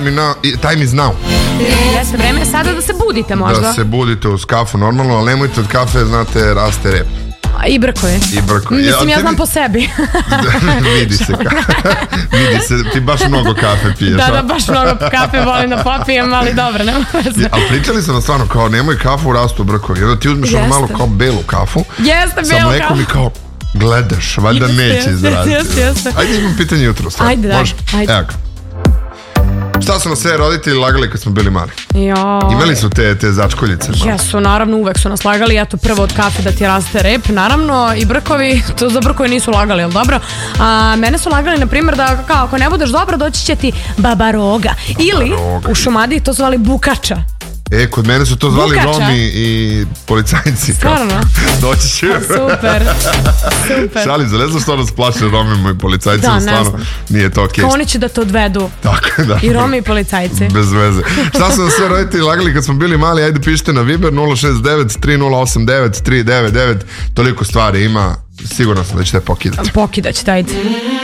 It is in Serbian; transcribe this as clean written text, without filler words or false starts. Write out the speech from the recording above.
time is now. Jeste, vreme je sada da se budite možda. Da se budite uz kafu normalno, ali nemojte od kafe, znate, raste rep. I brkovi. Mislim, ja znam po sebi. Vidi se, ti baš mnogo kafe piješ. Da, baš mnogo kafe volim da popijem, ali dobro, nema veze. Ali pričali su nam stvarno kao nemoj kafu, rastu brkovi. Jedno ti uzmeš ono malo kao belu kafu. Jeste, belu kafu. Sa mlekom i kao gledaš, valjda neće izraziti. Jeste. Ajde, imam pitanje jutro. Ajde. Evo. Šta su nas sve roditelji lagali kad smo bili mali? Imali su te začkoljice? Jesu, naravno, uvek su nas lagali. Eto, prvo od kafe da ti raste rep. Naravno, i brkovi, to za brkovi nisu lagali, jel dobro? A mene su lagali, na primjer, da kao ako ne budeš dobro, doći će ti baba roga. Ili, u Šumadiji to zvali bukača. Kod mene su to zvali Romi i policajci. Stvarno? Doći će. Super. Šalim se, ne znam što nas plaše Romima i policajcima, stvarno nije to okej. Oni će da te odvedu. Tako, da. I Romi i policajci. Bez veze. Šta su nas sve roditelji lagali kad smo bili mali? Ajde pišite na Viber 069-3089-399. Toliko stvari ima. Sigurno sam da ćete pokidati. Pokidaćete, ajde.